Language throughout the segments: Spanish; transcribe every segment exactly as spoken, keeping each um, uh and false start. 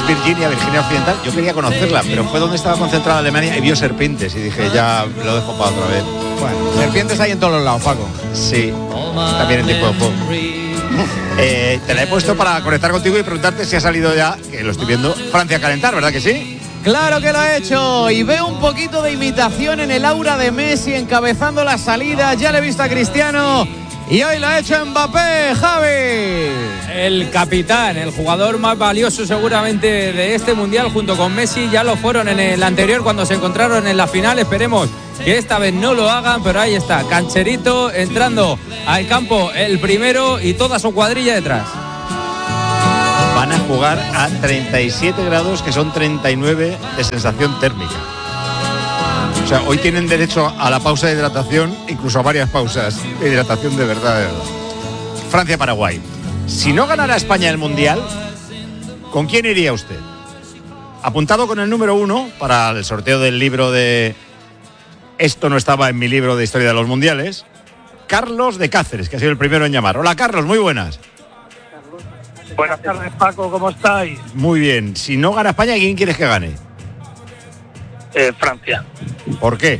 Virginia, Virginia Occidental. Yo quería conocerla, pero fue donde estaba concentrada Alemania y vio serpientes y dije, ya lo dejo para otra vez. Bueno, serpientes hay en todos los lados, Paco. Sí, también en tipo de juego. Eh, te la he puesto para conectar contigo y preguntarte si ha salido ya, que lo estoy viendo, Francia a calentar, ¿verdad que sí? Claro que lo ha hecho y veo un poquito de imitación en el aura de Messi encabezando la salida. Ya le he visto a Cristiano y hoy lo ha hecho Mbappé, Javi. El capitán, el jugador más valioso seguramente de este mundial junto con Messi. Ya lo fueron en el anterior cuando se encontraron en la final. Esperemos que esta vez no lo hagan, pero ahí está, Cancherito entrando al campo el primero y toda su cuadrilla detrás. Van a jugar a treinta y siete grados, que son treinta y nueve de sensación térmica. O sea, hoy tienen derecho a la pausa de hidratación, incluso a varias pausas de hidratación de verdad, de verdad. Francia-Paraguay. Si no ganara España el Mundial, ¿con quién iría usted? Apuntado con el número uno para el sorteo del libro de Esto no estaba en mi libro de historia de los mundiales, Carlos de Cáceres, que ha sido el primero en llamar. Hola, Carlos, muy buenas. Buenas tardes, Paco, ¿cómo estáis? Muy bien. Si no gana España, ¿quién quieres que gane? Eh, Francia. ¿Por qué?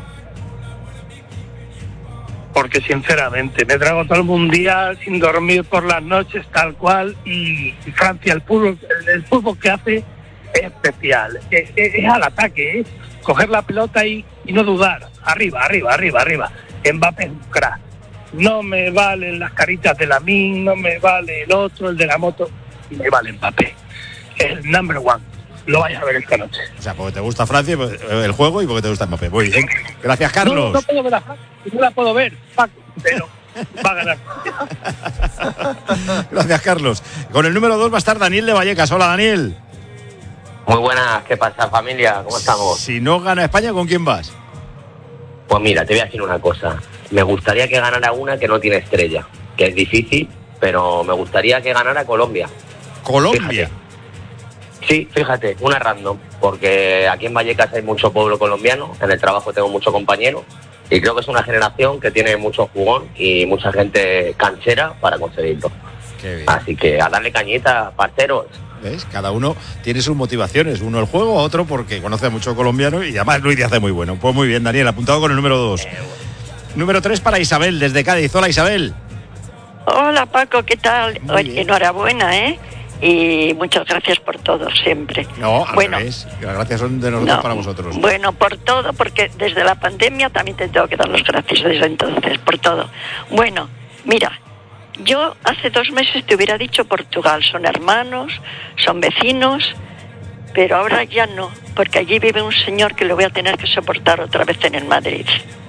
Porque sinceramente me trago todo el mundial sin dormir por las noches tal cual y, y Francia, el fútbol, el, el fútbol que hace es especial. Es, es, es al ataque, es coger la pelota y, y no dudar. Arriba, arriba, arriba, arriba. Mbappé es un crack. No me valen las caritas de Lamine, no me vale el otro, el de la moto, y me vale Mbappé. El number one. Lo vais a ver esta noche. O sea, porque te gusta Francia, el juego, y porque te gusta Mbappé. Muy bien. Gracias, Carlos. No, no puedo ver a Francia, no la puedo ver, Paco, pero va a ganar Francia. Gracias, Carlos. Con el número dos va a estar Daniel de Vallecas. Hola, Daniel. Muy buenas, ¿qué pasa, familia? ¿Cómo estamos? Si no gana España, ¿con quién vas? Pues mira, te voy a decir una cosa. Me gustaría que ganara una que no tiene estrella, que es difícil, pero me gustaría que ganara Colombia. ¿Colombia? Fíjate. Sí, fíjate, una random, porque aquí en Vallecas hay mucho pueblo colombiano, en el trabajo tengo muchos compañeros, y creo que es una generación que tiene mucho jugón y mucha gente canchera para conseguirlo. Qué bien. Así que a darle cañita, parceros. ¿Ves? Cada uno tiene sus motivaciones, uno el juego, otro porque conoce a mucho colombiano y además Luis Díaz es muy bueno. Pues muy bien, Daniel, apuntado con el número dos. Eh, bueno. Número tres para Isabel, desde Cádiz. Hola, Isabel. Hola, Paco, ¿qué tal? Oye, enhorabuena, ¿eh? Y muchas gracias por todo, siempre. No, al bueno, revés. Las gracias son de nosotros no, para vosotros. Bueno, por todo, porque desde la pandemia también te tengo que dar las gracias desde entonces, por todo. Bueno, mira, yo hace dos meses te hubiera dicho Portugal, son hermanos, son vecinos, pero ahora ya no, porque allí vive un señor que lo voy a tener que soportar otra vez en el Madrid.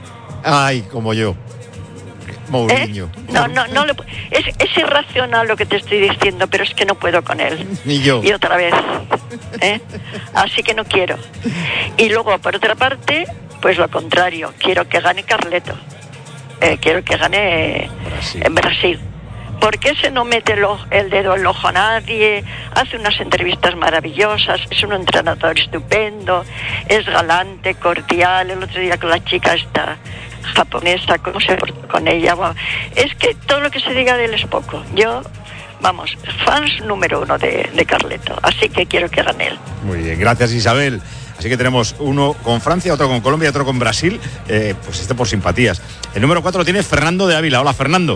Ay, como yo. Mourinho. ¿Eh? No, no, no le, es, es irracional lo que te estoy diciendo, pero es que no puedo con él. Ni yo. Y otra vez. ¿Eh? Así que no quiero. Y luego, por otra parte, pues lo contrario. Quiero que gane Carleto. Eh, quiero que gane Brasil. En Brasil. Porque ese no mete el, el dedo en el ojo a nadie, hace unas entrevistas maravillosas, es un entrenador estupendo, es galante, cordial. El otro día con la chica esta japonesa, cómo se portó con ella. Bueno, es que todo lo que se diga de él es poco. Yo, vamos, fans número uno de, de Carleto, así que quiero que gane él. Muy bien, gracias, Isabel. Así que tenemos uno con Francia, otro con Colombia y otro con Brasil, eh, pues este por simpatías. El número cuatro lo tiene Fernando de Ávila. Hola, Fernando.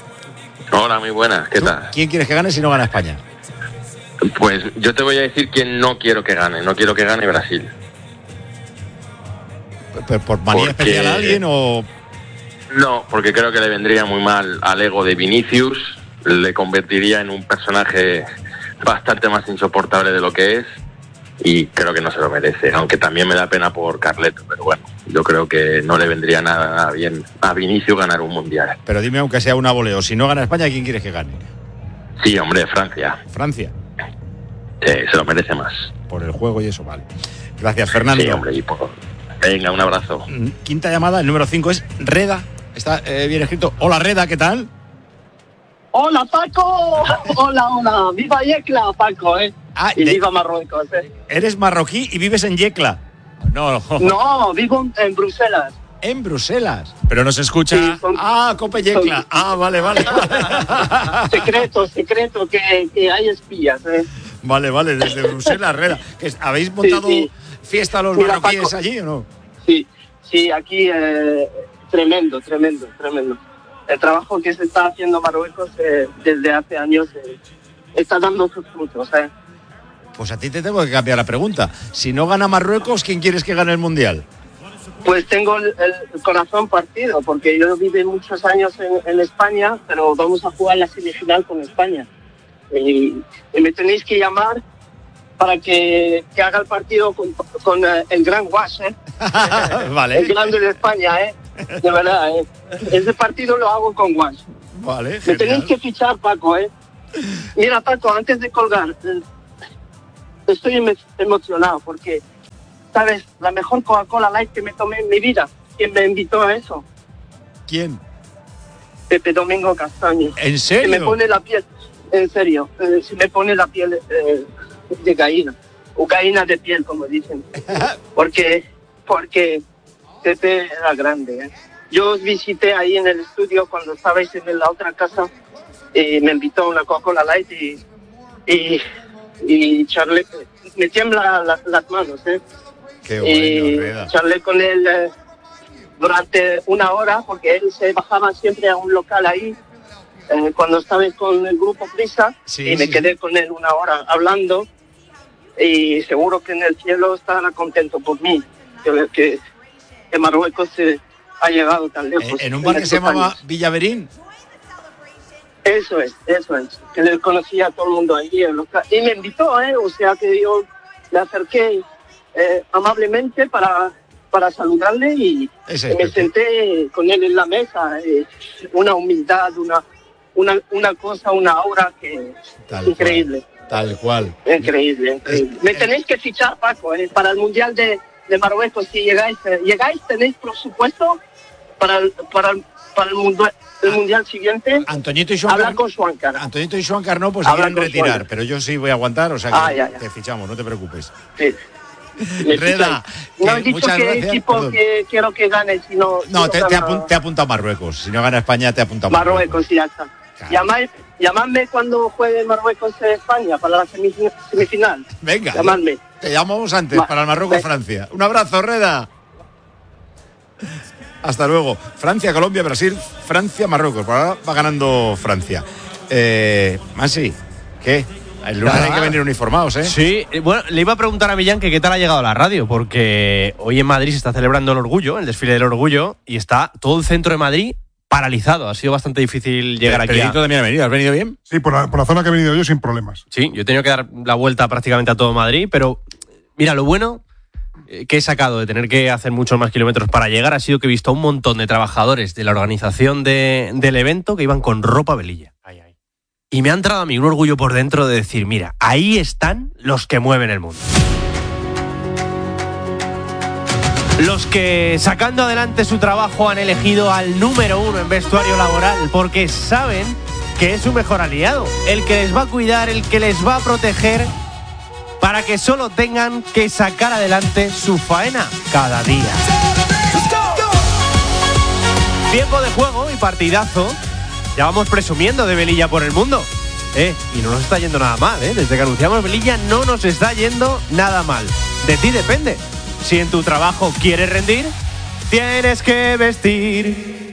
Hola, muy buenas, ¿qué tal? ¿Quién quieres que gane si no gana España? Pues yo te voy a decir quién no quiero que gane, no quiero que gane Brasil. ¿Por, por manía porque... especial a alguien o...? No, porque creo que le vendría muy mal al ego de Vinicius, le convertiría en un personaje bastante más insoportable de lo que es y creo que no se lo merece, aunque también me da pena por Carleto, pero bueno, yo creo que no le vendría nada bien a Vinicius ganar un mundial. Pero dime, aunque sea una voleo, si no gana España, ¿quién quieres que gane? Sí, hombre, Francia. ¿Francia? Sí, se lo merece más. Por el juego y eso, vale. Gracias, Fernando. Sí, hombre, y por... Venga, un abrazo. Quinta llamada, el número cinco es Reda. Está eh, bien escrito. Hola, Reda, ¿qué tal? Hola, Paco. Hola, hola. Viva Yecla, Paco, ¿eh? Ah, y de... viva Marruecos, ¿eh? Eres marroquí y vives en Yecla. No, no. No, vivo en Bruselas. En Bruselas. Pero no se escucha. Sí, son... Ah, Cope Yecla. Son... Ah, vale, vale. secreto, secreto, que, que hay espías, ¿eh? Vale, vale, desde Bruselas, Reda. ¿Habéis montado Sí, sí. fiesta a los Mira, marroquíes Paco. allí o no? Sí, sí, aquí eh, tremendo, tremendo, tremendo. El trabajo que se está haciendo Marruecos eh, desde hace años eh, está dando sus frutos. Eh. Pues a ti te tengo que cambiar la pregunta. Si no gana Marruecos, ¿quién quieres que gane el Mundial? Pues tengo el, el corazón partido, porque yo viví muchos años en, en España, pero vamos a jugar la semifinal con España. Y, y me tenéis que llamar para que, que haga el partido con, con eh, el gran Guas, ¿eh? Vale. El grande de España, ¿eh? De verdad, ¿eh? Ese partido lo hago con Guas. Vale, Me genial. tenéis que fichar, Paco, ¿eh? Mira, Paco, antes de colgar, eh, estoy emo- emocionado porque, ¿sabes? La mejor Coca-Cola Light que me tomé en mi vida. ¿Quién me invitó a eso? ¿Quién? Pepe Domingo Castaño. ¿En Se me serio? pone la piel, en serio, eh, se me pone la piel eh, de gallina, o gallina de piel, como dicen. Porque, porque Pepe era grande, ¿eh? Yo os visité ahí en el estudio cuando estabais en la otra casa y me invitó a una Coca-Cola Light y, y, y charlé, me tiembla la- las manos, ¿eh? Qué y bueno, Reda. charlé con él eh, durante una hora porque él se bajaba siempre a un local ahí eh, cuando estaba con el grupo Prisa Sí, y me sí, quedé sí. con él una hora hablando y seguro que en el cielo estará contento por mí que, que, que Marruecos eh, ha llegado tan lejos. En, en un bar que se estos llamaba años. Villaverín. Eso es, eso es, que le conocía a todo el mundo ahí el local. Y me invitó, ¿eh? O sea que yo le acerqué eh, amablemente para, para saludarle y, Ese y me Pepe. senté con él en la mesa. eh, una humildad, una, una, una cosa, una aura que Tal increíble, cual, tal cual. increíble, increíble. Me tenéis que fichar, Paco, ¿eh? Para el Mundial de, de Marruecos. Si llegáis, eh, llegáis, tenéis presupuesto para el, para el, para el, mundo, el Mundial siguiente. Antoñito y Habla Joan con Schwanker. Antoñito y Joan Carnó pues se Habla quieren con retirar, Schwanker. pero yo sí voy a aguantar, o sea que Ah, ya, ya. te fichamos, no te preocupes. Sí. Me Reda, ficháis. No que he dicho muchas qué gracias, equipo perdón. que quiero que gane, sino... No, sino te, te, gana apun- te apunta a Marruecos. Si no gana España, te apunta a Marruecos y ya está. Claro. Llamad- llamadme cuando juegue Marruecos en España para la semif- semifinal. Venga, Llamadme. te llamamos antes Va- para el Marruecos-Francia. Un abrazo, Reda. Hasta luego. Francia, Colombia, Brasil, Francia, Marruecos. Por ahora va ganando Francia. Eh, Masi, ¿qué? El lunes hay que venir uniformados, ¿eh? Sí, eh, bueno, le iba a preguntar a Millán que qué tal ha llegado a la radio, porque hoy en Madrid se está celebrando el orgullo, el desfile del orgullo, y está todo el centro de Madrid paralizado. Ha sido bastante difícil llegar aquí. Pedrito A... también ha venido. ¿Has venido bien? Sí, por la, por la zona que he venido yo sin problemas. Sí, yo he tenido que dar la vuelta prácticamente a todo Madrid, pero mira, lo bueno eh, que he sacado de tener que hacer muchos más kilómetros para llegar ha sido que he visto a un montón de trabajadores de la organización de, del evento que iban con ropa velilla. Ay, ay. Y me ha entrado a mí un orgullo por dentro de decir, mira, ahí están los que mueven el mundo. Los que, sacando adelante su trabajo, han elegido al número uno en vestuario laboral porque saben que es su mejor aliado, el que les va a cuidar, el que les va a proteger, para que solo tengan que sacar adelante su faena cada día. Tiempo de juego y partidazo. Ya vamos presumiendo de Velilla por el mundo. Eh, y no nos está yendo nada mal, ¿eh? Desde que anunciamos Velilla no nos está yendo nada mal. De ti depende. Si en tu trabajo quieres rendir, tienes que vestir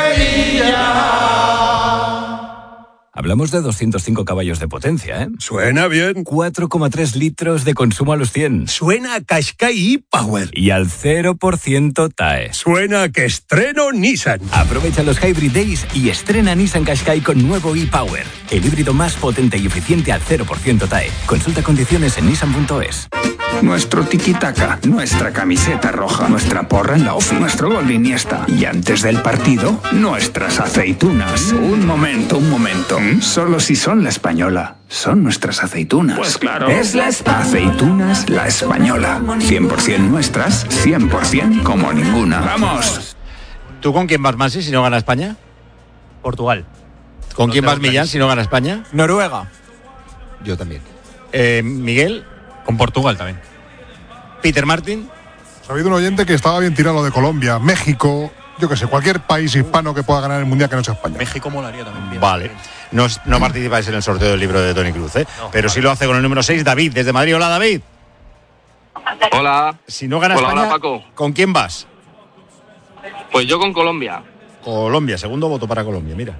Velilla. Hablamos de doscientos cinco caballos de potencia, ¿eh? Suena bien. cuatro coma tres litros de consumo a los cien. Suena a Qashqai e-Power. Y al cero por ciento T A E. Suena a que estreno Nissan. Aprovecha los Hybrid Days y estrena Nissan Qashqai con nuevo e-Power. El híbrido más potente y eficiente al cero por ciento T A E. Consulta condiciones en nissan punto es. Nuestro tiki-taka, nuestra camiseta roja, nuestra porra en la ofi, nuestro gol de Iniesta. Y antes del partido, nuestras aceitunas. Un momento, un momento. Solo si son la española. Son nuestras aceitunas. Pues claro. Es la espa- Aceitunas La Española. cien por ciento nuestras, cien por ciento como ninguna. ¡Vamos! ¿Tú con quién vas, Masi, si no gana España? Portugal. ¿Con Lo quién tengo vas, Millán, clarísimo. si no gana España? Noruega. Yo también. Eh, Miguel. Con Portugal también. Peter Martin. Ha habido un oyente que estaba bien tirado de Colombia, México, yo qué sé, cualquier país hispano que pueda ganar el Mundial que no sea España. México molaría también. Bien. Vale. no, no participáis en el sorteo del libro de Toni Cruz, ¿eh? No, pero vale. Sí lo hace con el número seis, David, desde Madrid. Hola, David. Hola. Si no gana hola, España, hola, Paco. ¿Con quién vas? Pues yo con Colombia. Colombia, segundo voto para Colombia, mira.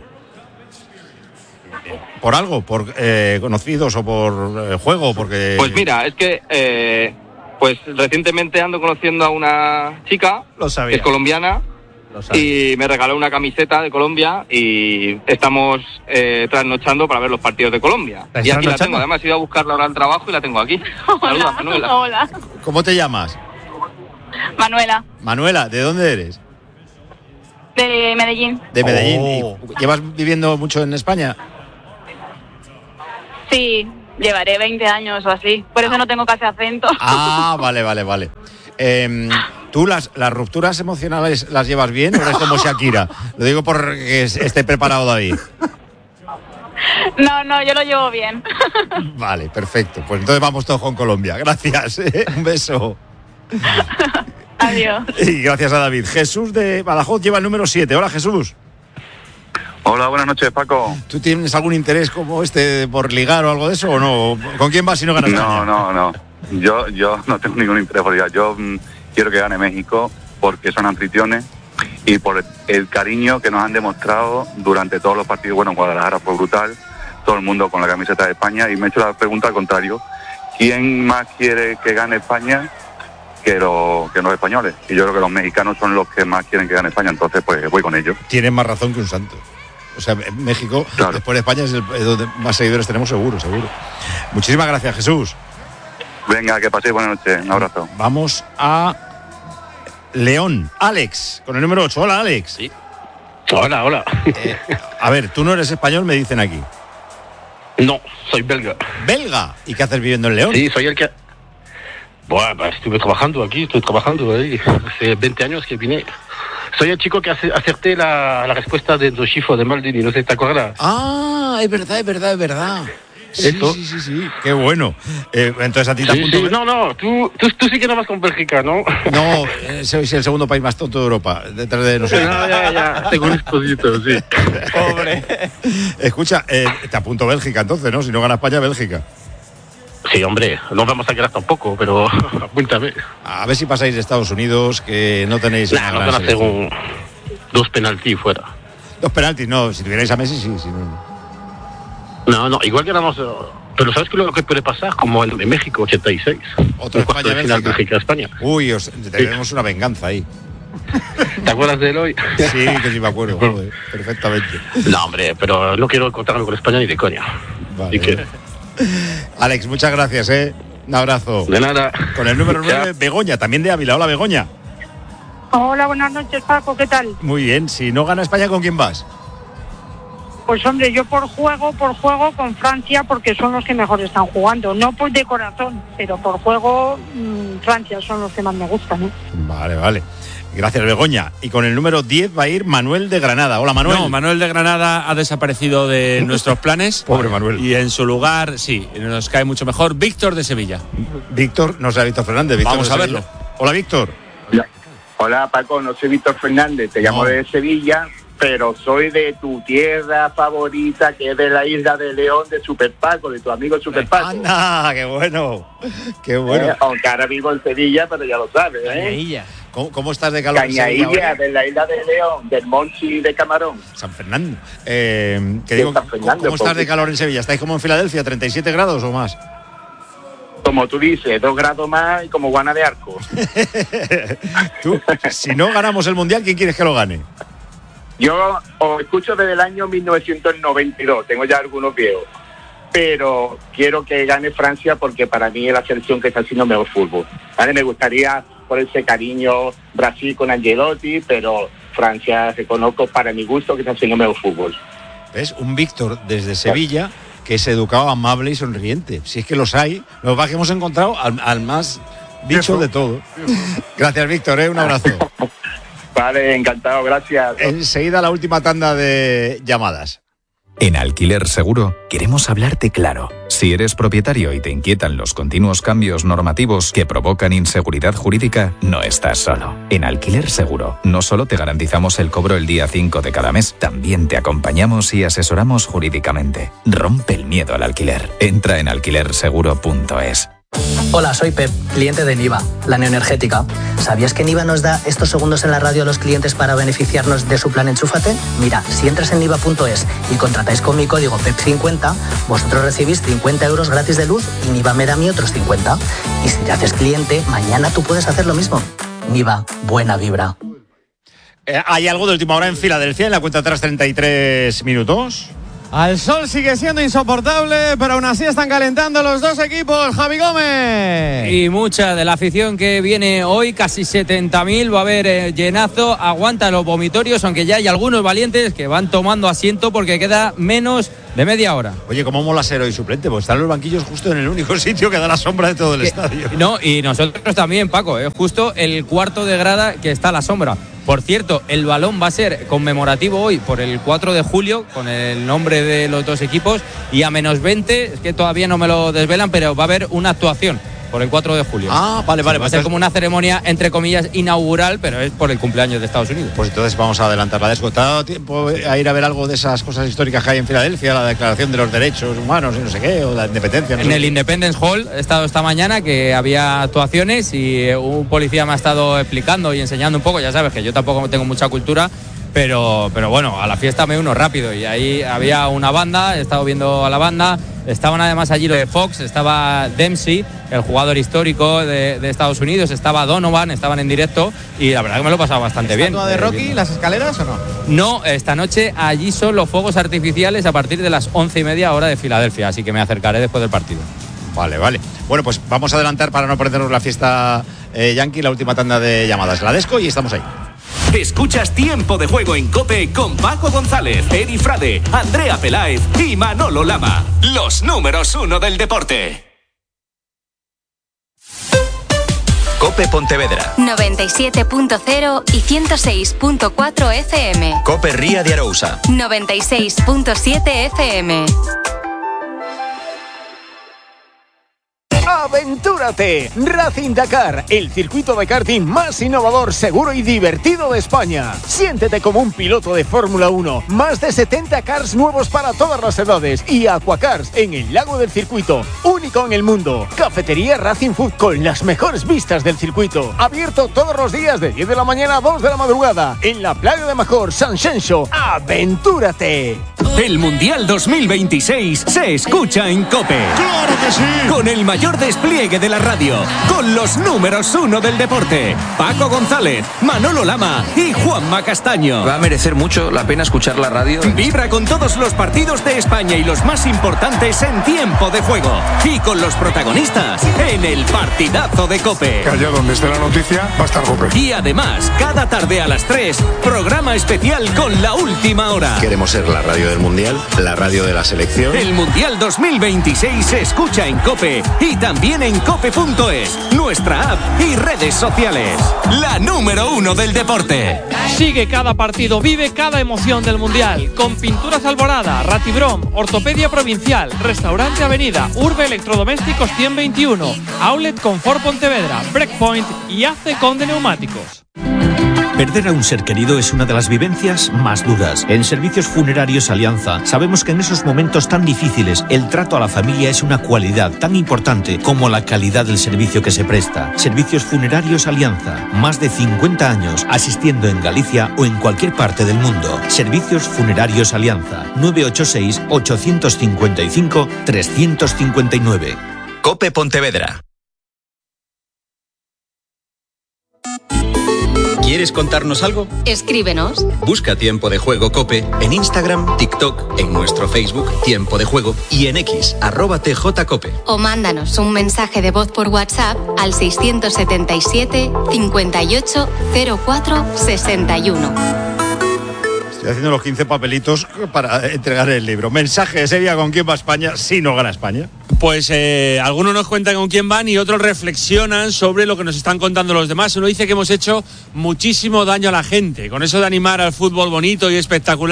¿Por algo? ¿Por eh, conocidos o por eh, juego? Porque... Pues mira, es que eh, pues recientemente ando conociendo a una chica Lo sabía. que es colombiana y me regaló una camiseta de Colombia y estamos eh, trasnochando para ver los partidos de Colombia. Y aquí la tengo, además he ido a buscarla ahora al trabajo y la tengo aquí. Saluda, Manuela. Hola. ¿Cómo te llamas? Manuela. Manuela, ¿de dónde eres? De Medellín. De Medellín. Oh. ¿Y ¿Llevas viviendo mucho en España? Sí, llevaré veinte años o así. Por eso no tengo casi acento. Ah, vale, vale, vale. Eh, ¿Tú las, las rupturas emocionales las llevas bien o eres como Shakira? Lo digo porque esté preparado David. No, no, yo lo llevo bien. Vale, perfecto. Pues entonces vamos todos con Colombia. Gracias. ¿eh? Un beso. Adiós. Y gracias a David. Jesús de Badajoz lleva el número siete. Hola, Jesús. Hola, buenas noches, Paco. ¿Tú tienes algún interés como este por ligar o algo de eso o no? ¿Con quién vas si no ganas? No, no, no. Yo, yo no tengo ningún interés por ligar. Yo mmm, quiero que gane México porque son anfitriones y por el cariño que nos han demostrado durante todos los partidos. Bueno, en Guadalajara fue brutal, todo el mundo con la camiseta de España, y me he hecho la pregunta al contrario: ¿quién más quiere que gane España que, lo, que los españoles? Y yo creo que los mexicanos son los que más quieren que gane España, entonces pues voy con ellos. Tienes más razón que un santo. O sea, México, claro, después de España es el es donde más seguidores tenemos, seguro, seguro. Muchísimas gracias, Jesús. Venga, que paséis buenas noches. Un abrazo. Vamos a León. Alex, con el número ocho. Hola, Alex. Sí. Hola, hola. Eh, a ver, tú no eres español, me dicen aquí. No, soy belga. ¿Belga? ¿Y qué haces viviendo en León? Sí, soy el que... Bueno, estuve trabajando aquí, estoy trabajando ahí. Hace veinte años que vine. Soy el chico que acerté la, la respuesta de Doschifo de Maldini, no sé si te acuerdas. Ah, es verdad, es verdad, es verdad. Sí, Eso. sí, sí, sí, qué bueno. Eh, entonces a ti te sí, apunto... sí. No, no, tú, tú, tú sí que no vas con Bélgica, ¿no? No, eh, sois el segundo país más tonto de Europa, detrás de nosotros. No, ya, ya, tengo un esposito, sí. Pobre. Escucha, eh, te apunto Bélgica entonces, ¿no? Si no gana España, Bélgica. Sí, hombre, no vamos a quedar tampoco, pero apúntame. A ver si pasáis de Estados Unidos, que no tenéis... Nah, nos van a hacer un, dos penaltis fuera. Dos penaltis, no, si tuvierais a Messi, sí, sí. No. No, no, igual que éramos... Pero ¿sabes qué lo que puede pasar? Como el de México, ochenta y seis. Otro España, final Bélgica, España. Uy, os, tenemos sí. una venganza ahí. ¿Te acuerdas de él hoy? Sí, que sí me acuerdo, joder, perfectamente. No, hombre, pero no quiero contarme con España ni de coña. Vale. Así que... Alex, muchas gracias, ¿eh? Un abrazo. De nada. Con el número nueve, Begoña, también de Ávila. Hola, Begoña. Hola, buenas noches, Paco, ¿qué tal? Muy bien, si no gana España, ¿con quién vas? Pues hombre, yo por juego, por juego con Francia, porque son los que mejor están jugando. No por de corazón, pero por juego, mmm, Francia son los que más me gustan, ¿eh? Vale, vale. Gracias, Begoña. Y con el número diez va a ir Manuel de Granada. Hola, Manuel. No, Manuel de Granada ha desaparecido de nuestros planes. Pobre Manuel. Y en su lugar, sí, nos cae mucho mejor Víctor de Sevilla. Víctor, no será Víctor Fernández. Víctor Vamos a verlo. Hola, Víctor. Hola, Paco, no soy Víctor Fernández, te llamo no. de Sevilla, pero soy de tu tierra favorita, que es de la isla de León, de Super Paco, de tu amigo Super Paco. ¡Anda! ¡Qué bueno! ¡Qué bueno! Eh, aunque ahora vivo en Sevilla, pero ya lo sabes, ¿eh? Cañailla. ¿Cómo, ¿Cómo estás de calor? Cañailla, de la isla de León, del Monchi de Camarón. San Fernando. Eh, que digo, Fernando, ¿Cómo estás de calor en Sevilla? ¿Estáis como en Filadelfia, treinta y siete grados o más? Como tú dices, dos grados más y como guana de arco. Tú, si no ganamos el Mundial, ¿quién quieres que lo gane? Yo os escucho desde el año mil novecientos noventa y dos, tengo ya algunos viejos, pero quiero que gane Francia porque para mí es la selección que está haciendo mejor fútbol. ¿Vale? Me gustaría por ese cariño Brasil con Ancelotti, pero Francia reconozco para mi gusto que está haciendo mejor fútbol. ¿Ves? Un Víctor desde Sevilla que es educado, amable y sonriente. Si es que los hay, los que hemos encontrado al, al más bicho de todo. Gracias, Víctor, ¿eh? Un abrazo. Vale, encantado, gracias. Enseguida la última tanda de llamadas. En Alquiler Seguro queremos hablarte claro. Si eres propietario y te inquietan los continuos cambios normativos que provocan inseguridad jurídica, no estás solo. En Alquiler Seguro no solo te garantizamos el cobro el día cinco de cada mes, también te acompañamos y asesoramos jurídicamente. Rompe el miedo al alquiler. Entra en alquiler seguro punto es. Hola, soy Pep, cliente de Niva, la neoenergética. ¿Sabías que Niva nos da estos segundos en la radio a los clientes para beneficiarnos de su plan Enchúfate? Mira, si entras en niva punto es y contratáis con mi código P E P cincuenta, vosotros recibís cincuenta euros gratis de luz y Niva me da a mí otros cincuenta. Y si te haces cliente, mañana tú puedes hacer lo mismo. Niva, buena vibra. Eh, ¿Hay algo de última hora en Filadelfia en la cuenta atrás treinta y tres minutos? Al sol sigue siendo insoportable, pero aún así están calentando los dos equipos. Javi Gómez. Y mucha de la afición que viene hoy, casi setenta mil, va a haber eh, llenazo. Aguanta los vomitorios, aunque ya hay algunos valientes que van tomando asiento porque queda menos de media hora. Oye, ¿cómo mola ser hoy suplente? Pues están los banquillos justo en el único sitio que da la sombra de todo el que, estadio. No, y nosotros también, Paco, es eh, justo el cuarto de grada que está a la sombra. Por cierto, el balón va a ser conmemorativo hoy por el cuatro de julio, con el nombre de los dos equipos, y a menos veinte, es que todavía no me lo desvelan, pero va a haber una actuación por el cuatro de julio. Ah, vale, vale. Va a ser como una ceremonia, entre comillas, inaugural, pero es por el cumpleaños de Estados Unidos. Pues entonces vamos a adelantar la desco. ¿Te ha dado tiempo a ir a ver algo de esas cosas históricas que hay en Filadelfia? La Declaración de los Derechos Humanos y no sé qué, o la Independencia. No en sé. el Independence Hall he estado esta mañana, que había actuaciones y un policía me ha estado explicando y enseñando un poco. Ya sabes que yo tampoco tengo mucha cultura, pero, pero bueno, a la fiesta me uno rápido. Y ahí había una banda, he estado viendo a la banda. Estaban además allí los de Fox, estaba Dempsey, el jugador histórico de, de Estados Unidos, estaba Donovan, estaban en directo y la verdad que me lo he pasado bastante bien. ¿Estatua de Rocky, las escaleras o no? No, esta noche allí son los fuegos artificiales a partir de las once y media hora de Filadelfia, así que me acercaré después del partido. Vale, vale. Bueno, pues vamos a adelantar para no perdernos la fiesta eh, Yankee, la última tanda de llamadas. La desco y estamos ahí. Escuchas Tiempo de Juego en COPE con Paco González, Eri Frade, Andrea Peláez y Manolo Lama. Los números uno del deporte. COPE Pontevedra noventa y siete punto cero y ciento seis punto cuatro F M. COPE Ría de Arousa noventa y seis punto siete F M. ¡Aventúrate! Racing Dakar, el circuito de karting más innovador, seguro y divertido de España. Siéntete como un piloto de Fórmula uno. Más de setenta cars nuevos para todas las edades y aquacars en el lago del circuito, único en el mundo. Cafetería Racing Food con las mejores vistas del circuito. Abierto todos los días de diez de la mañana a dos de la madrugada en la playa de Major, San Xenxo. ¡Aventúrate! El Mundial dos mil veintiséis se escucha en COPE. ¡Claro que sí! Con el mayor despliegue de la radio, con los números uno del deporte, Paco González, Manolo Lama y Juanma Castaño. Va a merecer mucho la pena escuchar la radio. Vibra con todos los partidos de España y los más importantes en Tiempo de Juego. Y con los protagonistas en el partidazo de COPE. Que allá donde esté la noticia va a estar COPE. Y además, cada tarde a las tres, programa especial con la última hora. Queremos ser la radio del Mundial, la radio de la selección. El Mundial dos mil veintiséis se escucha en COPE y también en cope punto es, nuestra app y redes sociales. La número uno del deporte. Sigue cada partido, vive cada emoción del Mundial. Con Pinturas Alborada, Ratibrom, Ortopedia Provincial, Restaurante Avenida, Urbe Electrodomésticos ciento veintiuno, Outlet Confort Pontevedra, Breakpoint y Ace Conde Neumáticos. Perder a un ser querido es una de las vivencias más duras. En Servicios Funerarios Alianza sabemos que en esos momentos tan difíciles el trato a la familia es una cualidad tan importante como la calidad del servicio que se presta. Servicios Funerarios Alianza, más de cincuenta años asistiendo en Galicia o en cualquier parte del mundo. Servicios Funerarios Alianza, nueve ocho seis, ocho cinco cinco, tres cinco nueve. COPE Pontevedra. ¿Quieres contarnos algo? Escríbenos. Busca Tiempo de Juego COPE en Instagram, TikTok, en nuestro Facebook Tiempo de Juego y en X, arroba tjcope. O mándanos un mensaje de voz por WhatsApp al seiscientos setenta y siete, cincuenta y ocho, cero cuatro, sesenta y uno. Estoy haciendo los quince papelitos para entregar el libro. Mensaje de Sevilla, ¿con quién va España si no gana España? Pues eh, algunos nos cuentan con quién van y otros reflexionan sobre lo que nos están contando los demás. Uno dice que hemos hecho muchísimo daño a la gente. Con eso de animar al fútbol bonito y espectacular,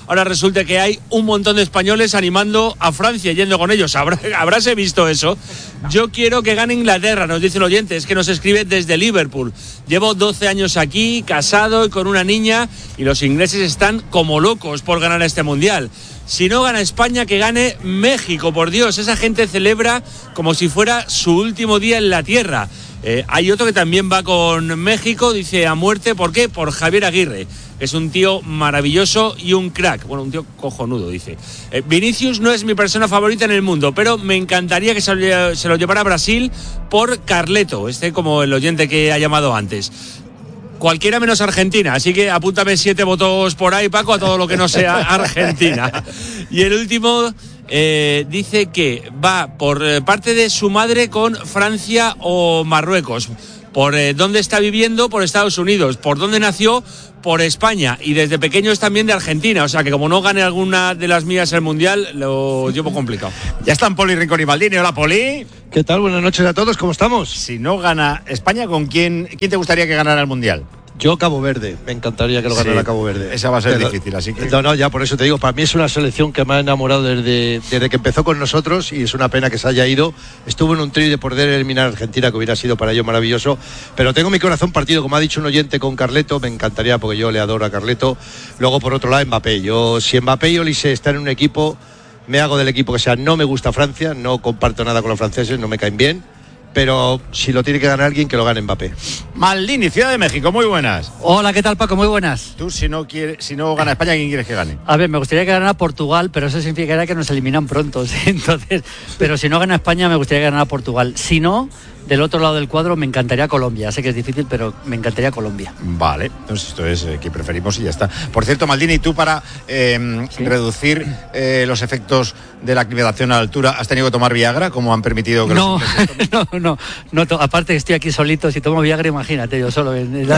ahora resulta que hay un montón de españoles animando a Francia, yendo con ellos. ¿Habrá, ¿Habráse visto eso? Yo quiero que gane Inglaterra, nos dice un oyente, es que nos escribe desde Liverpool. Llevo doce años aquí, casado y con una niña, y los ingleses están como locos por ganar este mundial. Si no gana España, que gane México, por Dios. Esa gente celebra como si fuera su último día en la tierra. Eh, hay otro que también va con México, dice a muerte. ¿Por qué? Por Javier Aguirre, que es un tío maravilloso y un crack. Bueno, un tío cojonudo, dice. Eh, Vinicius no es mi persona favorita en el mundo, pero me encantaría que se lo, se lo llevara a Brasil por Carleto, este como el oyente que ha llamado antes. Cualquiera menos Argentina, así que apúntame siete votos por ahí, Paco, a todo lo que no sea Argentina. Y el último eh, dice que va por eh, parte de su madre con Francia o Marruecos. Por eh, dónde está viviendo, por Estados Unidos. Por dónde nació, por España. Y desde pequeño es también de Argentina. O sea que como no gane alguna de las mías el Mundial, lo llevo complicado. Ya están Poli Rincón y Maldini. Hola, Poli. ¿Qué tal? Buenas noches a todos. ¿Cómo estamos? Si no gana España, ¿con quién, quién te gustaría que ganara el Mundial? Yo, Cabo Verde. Me encantaría que lo ganara sí, Cabo Verde. Esa va a ser Pero, difícil, así que... No, no, ya por eso te digo, para mí es una selección que me ha enamorado desde, desde que empezó con nosotros y es una pena que se haya ido. Estuvo en un trío de poder eliminar a Argentina, que hubiera sido para ello maravilloso. Pero tengo mi corazón partido, como ha dicho un oyente, con Carleto. Me encantaría, porque yo le adoro a Carleto. Luego, por otro lado, Mbappé. Yo, si Mbappé y Olise están en un equipo, me hago del equipo que sea. No me gusta Francia, no comparto nada con los franceses, no me caen bien. Pero si lo tiene que ganar alguien, que lo gane Mbappé. Maldini, Ciudad de México, muy buenas. Hola, ¿qué tal, Paco? Muy buenas. Tú, si no quiere, si no gana España, ¿quién quieres que gane? A ver, me gustaría que ganara Portugal, pero eso significaría que nos eliminan pronto, ¿sí? Entonces, pero si no gana España, me gustaría que ganara Portugal. Si no, del otro lado del cuadro, me encantaría Colombia. Sé que es difícil, pero me encantaría Colombia. Vale, entonces esto es eh, que preferimos y ya está. Por cierto, Maldini, tú para eh, ¿Sí? reducir eh, los efectos de la aclimatación a la altura, ¿has tenido que tomar Viagra? ¿Cómo han permitido que no, los no, no, no, to- aparte que estoy aquí solito, si tomo Viagra, imagínate, yo solo. En, en la...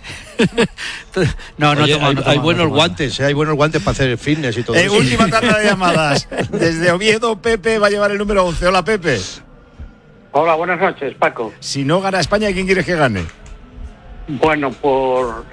no, no, Oye, tomo, hay, no tomo, hay buenos no tomo. guantes, ¿eh? Hay buenos guantes para hacer fitness y todo eh, eso. Última tanda de llamadas. Desde Oviedo, Pepe va a llevar el número once. Hola, Pepe. Hola, buenas noches, Paco. Si no gana España, ¿quién quieres que gane? Bueno, por,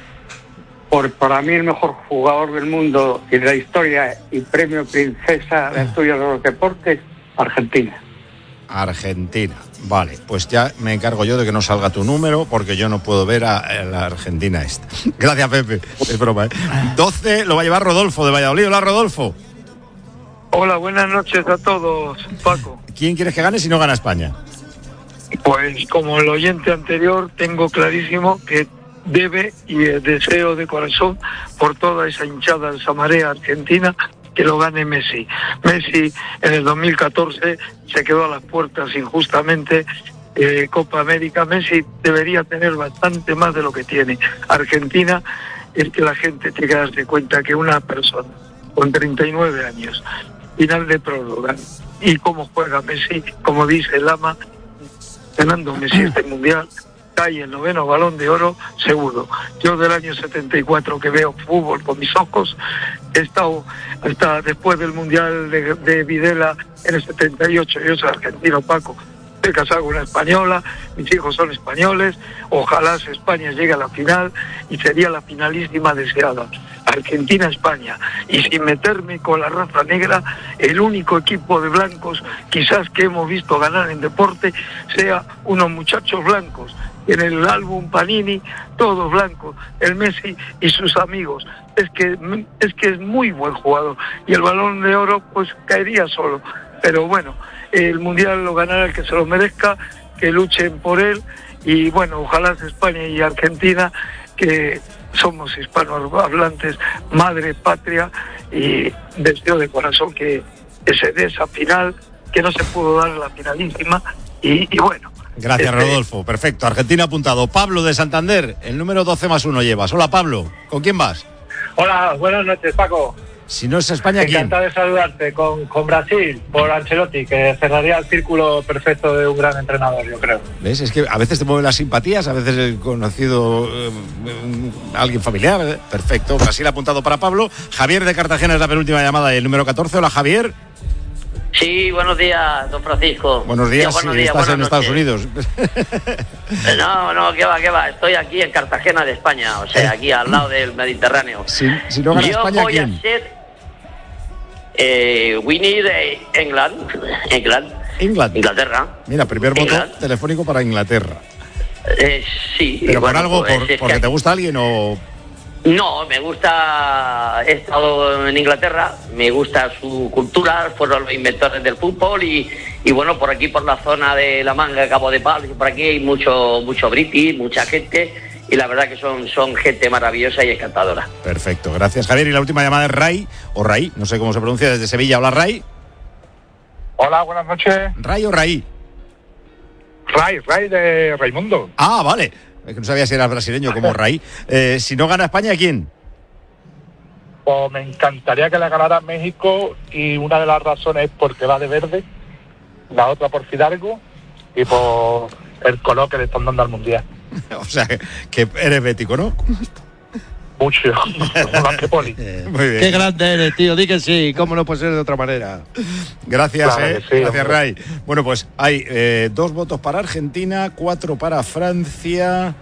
por para mí el mejor jugador del mundo y de la historia y premio Princesa de Asturias de los Deportes, Argentina. Argentina. Vale, pues ya me encargo yo de que no salga tu número porque yo no puedo ver a, a la Argentina esta. Gracias, Pepe. Es broma, ¿eh? doce lo va a llevar Rodolfo de Valladolid. Hola, Rodolfo. Hola, buenas noches a todos, Paco. ¿Quién quieres que gane si no gana España? Pues como el oyente anterior, tengo clarísimo que debe y el deseo de corazón por toda esa hinchada, esa marea argentina, que lo gane Messi. Messi en el dos mil catorce se quedó a las puertas injustamente. Eh, Copa América, Messi debería tener bastante más de lo que tiene. Argentina, es que la gente tiene que darse cuenta que una persona con treinta y nueve años, final de prórroga, y cómo juega Messi, como dice Lama, ganando Messi este mundial, cae el noveno Balón de Oro seguro. Yo del año setenta y cuatro que veo fútbol con mis ojos, he estado hasta después del mundial de, de Videla en el setenta y ocho, yo soy argentino, Paco, estoy casado con una española, mis hijos son españoles, ojalá España llegue a la final y sería la finalísima deseada. Argentina-España, y sin meterme con la raza negra, el único equipo de blancos quizás que hemos visto ganar en deporte sea unos muchachos blancos. En el álbum Panini, todos blancos, el Messi y sus amigos. Es que es que es muy buen jugador y el Balón de Oro pues caería solo. Pero bueno, el Mundial lo ganará el que se lo merezca, que luchen por él, y bueno, ojalá España y Argentina, que somos hispanohablantes, madre patria, y deseo de corazón que, que se dé esa final, que no se pudo dar la finalísima, y, y bueno. Gracias, este... Rodolfo. Perfecto. Argentina apuntado. Pablo de Santander, el número doce más uno llevas. Hola, Pablo. ¿Con quién vas? Hola, buenas noches, Paco. Si no es España, ¿quién? Encantado de saludarte con, con Brasil, por Ancelotti, que cerraría el círculo perfecto de un gran entrenador, yo creo. ¿Ves? Es que a veces te mueven las simpatías, a veces he conocido eh, alguien familiar. ¿eh? Perfecto. Brasil apuntado para Pablo. Javier de Cartagena es la penúltima llamada, el número catorce. Hola, Javier. Sí, buenos días, don Francisco. Buenos días, buenos si días, estás en Estados noches. Unidos. No, no, que va, que va. Estoy aquí en Cartagena de España, o sea, aquí al lado del Mediterráneo. Si, si no gana Yo España, voy ¿quién? a ser eh, we need eh, England, England, England. Inglaterra. Mira, primer voto England. telefónico para Inglaterra. Eh, sí. ¿Pero bueno, por algo, pues, por, es porque que- te gusta alguien o...? No, me gusta, he estado en Inglaterra, me gusta su cultura, fueron los inventores del fútbol y, y bueno, por aquí, por la zona de La Manga, Cabo de Palos, por aquí hay mucho, mucho british, mucha gente y la verdad que son, son gente maravillosa y encantadora. Perfecto, gracias Javier. Y la última llamada es Ray, o Ray, no sé cómo se pronuncia, desde Sevilla. Hola Ray. Hola, buenas noches. ¿Ray o Ray? Ray, Ray de Raimundo. Ah, vale. Es que no sabía si era brasileño como Ray. Eh, si no gana España, ¿quién? Pues me encantaría que le ganara México y una de las razones es porque va de verde, la otra por Fidalgo y por el color que le están dando al Mundial. O sea, que eres bético, ¿no? Mucho, más que Poli. Muy bien. Qué grande eres, tío. Di que sí. ¿Cómo no puede ser de otra manera? Gracias, Claro eh. que sí, Gracias, hombre. Ray. Bueno, pues hay eh, dos votos para Argentina, cuatro para Francia.